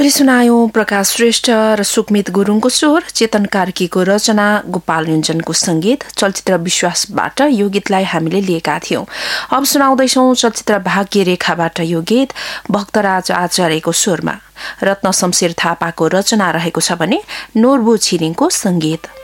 अहिले सुनायौं प्रकाश श्रेष्ठ र सुकमित गुरुङको स्वर, चेतन कार्कीको रचना, गोपाल युञ्जनको संगीत। चलचित्र विश्वासबाट यो गीतलाई हामीले लिएका थियौं। अब सुनाउँदैछौं चलचित्र भाग्य रेखाबाट यो गीत भक्तराज आचार्यको स्वरमा। रत्न शमशेर थापाको रचना रहेको छ भने नोर्बु छिरिङको संगीत।